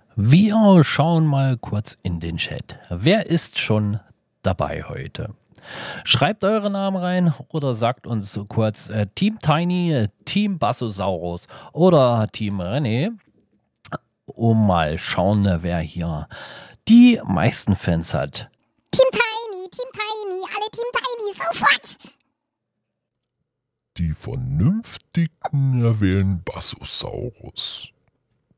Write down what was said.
Wir schauen mal kurz in den Chat. Wer ist schon dabei heute? Schreibt eure Namen rein oder sagt uns kurz Team Tiny, Team Bassosaurus oder Team René, um mal schauen, wer hier die meisten Fans hat. Team Tiny, alle Team Tiny, sofort! Die Vernünftigen wählen Bassosaurus.